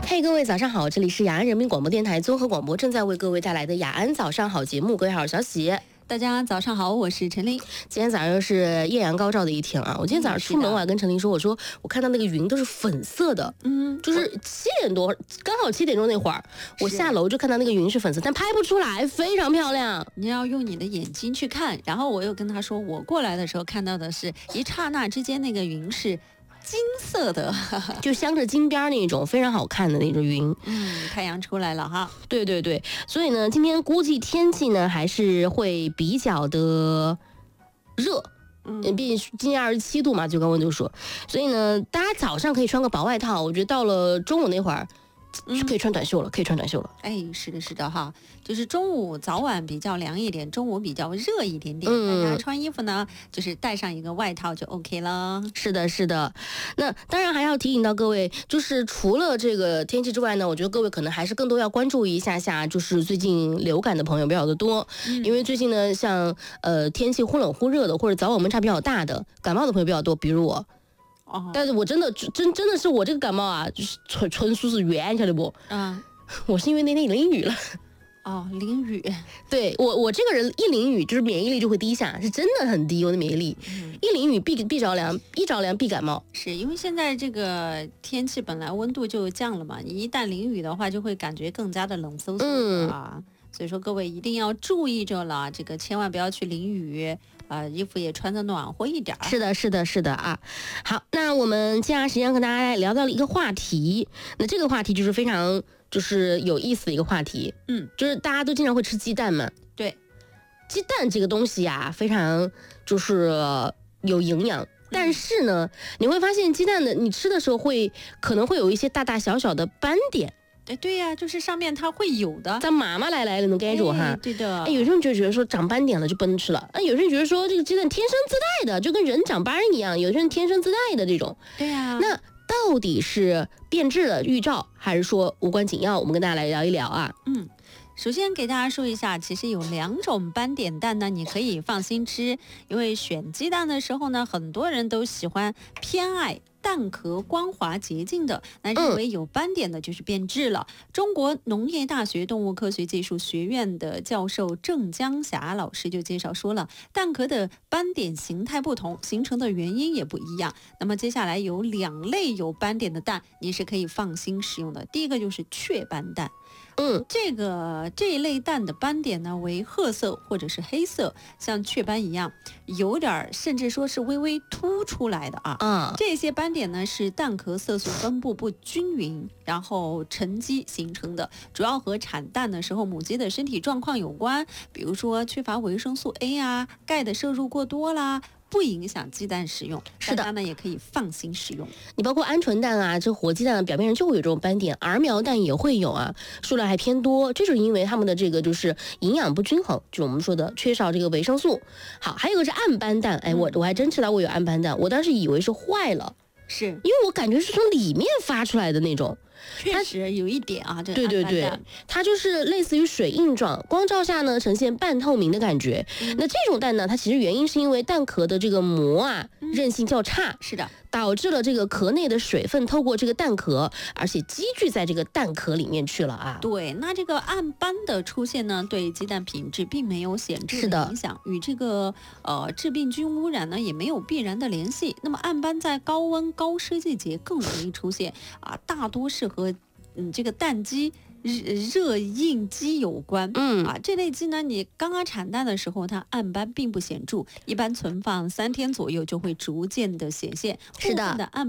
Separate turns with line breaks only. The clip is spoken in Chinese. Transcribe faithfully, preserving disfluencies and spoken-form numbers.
嘿，各位早上好，这里是雅安人民广播电台综合广播，正在为各位带来的雅安早上好节目。各位好，小喜。
大家早上好，我是陈琳。
今天早上又是艳阳高照的一天啊！我今天早上出门，我还跟陈琳说，我说我看到那个云都是粉色的，嗯，就是七点多，刚好七点钟那会儿，我下楼就看到那个云是粉色，但拍不出来，非常漂亮。
你要用你的眼睛去看。然后我又跟他说，我过来的时候看到的是一刹那之间那个云是金色的，
就镶着金边那种，非常好看的那种云。
嗯，太阳出来了哈。
对对对，所以呢，今天估计天气呢还是会比较的热。嗯，毕竟今天二十七度嘛，就刚温度说，所以呢，大家早上可以穿个薄外套。我觉得到了中午那会儿。是可以穿短袖了，可以穿短袖了。
哎，是的，是的哈，就是中午早晚比较凉一点，中午比较热一点点。嗯，大家穿衣服呢，就是带上一个外套就 OK 了。
是的，是的。那当然还要提醒到各位，就是除了这个天气之外呢，我觉得各位可能还是更多要关注一下下，就是最近流感的朋友比较的多，嗯、因为最近呢，像呃天气忽冷忽热的，或者早晚温差比较大的，感冒的朋友比较多，比如我。哦、但是我真的真真的是我这个感冒啊，就是纯纯属是冤，晓得不？嗯，我是因为那天淋雨了。
哦，淋雨。
对我我这个人一淋雨就是免疫力就会低下，是真的很低，我的免疫力。嗯、一淋雨必必着凉，一着凉必感冒。
是因为现在这个天气本来温度就降了嘛，你一旦淋雨的话，就会感觉更加的冷飕飕的啊。嗯，所以说各位一定要注意着了，这个千万不要去淋雨啊、呃，衣服也穿得暖和一点。
是的，是的，是的啊。好，那我们接下来时间跟大家聊到了一个话题，那这个话题就是非常就是有意思的一个话题，嗯，就是大家都经常会吃鸡蛋嘛。
对，
鸡蛋这个东西呀、啊，非常就是有营养。但是呢，你会发现鸡蛋的你吃的时候会可能会有一些大大小小的斑点。
哎，对呀、啊，就是上面它会有的。
咱妈妈来来了能盖住哈、
哎，对的。
哎，有些人就觉得说长斑点了就不能吃了，哎，有些人觉得说这个鸡蛋天生自带的，就跟人长斑一样，有些人天生自带的这种。
对呀、啊。
那到底是变质的预兆，还是说无关紧要？我们跟大家来聊一聊啊。
嗯。首先给大家说一下，其实有两种斑点蛋呢，你可以放心吃，因为选鸡蛋的时候呢，很多人都喜欢偏爱蛋壳光滑洁净的，那认为有斑点的就是变质了。嗯、中国农业大学动物科学技术学院的教授郑江霞老师就介绍说了，蛋壳的斑点形态不同，形成的原因也不一样。那么接下来有两类有斑点的蛋，你是可以放心食用的。第一个就是雀斑蛋。嗯，这个这一类蛋的斑点呢为褐色或者是黑色，像雀斑一样，有点甚至说是微微凸出来的啊。嗯，这些斑点呢是蛋壳色素分布不均匀，然后沉积形成的，主要和产蛋的时候母鸡的身体状况有关，比如说缺乏维生素 A 啊，钙的摄入过多啦。不影响鸡蛋食用，
是的，
大家呢也可以放心食用。
你包括鹌鹑蛋啊，这活鸡蛋表面上就会有这种斑点，儿苗蛋也会有啊，数量还偏多，这就是因为它们的这个就是营养不均衡，就是我们说的缺少这个维生素。好，还有个是暗斑蛋，哎，我我还真吃到过有暗斑蛋，我当时以为是坏了，
是因
为我感觉是从里面发出来的那种。
确实有一点啊，这
对对对，它就是类似于水印状，光照下呢呈现半透明的感觉。嗯、那这种蛋呢，它其实原因是因为蛋壳的这个膜啊韧性较差，
嗯、是的，
导致了这个壳内的水分透过这个蛋壳，而且积聚在这个蛋壳里面去了啊。
对，那这个暗斑的出现呢，对鸡蛋品质并没有显著的影响，与这个呃致病菌污染呢也没有必然的联系。那么暗斑在高温高湿季节更容易出现啊，大多是和嗯这个蛋鸡热应激有关。嗯啊，这类鸡呢，你刚刚产蛋的时候，它暗斑并不显著，一般存放三天左右就会逐渐的显现。
是的，
暗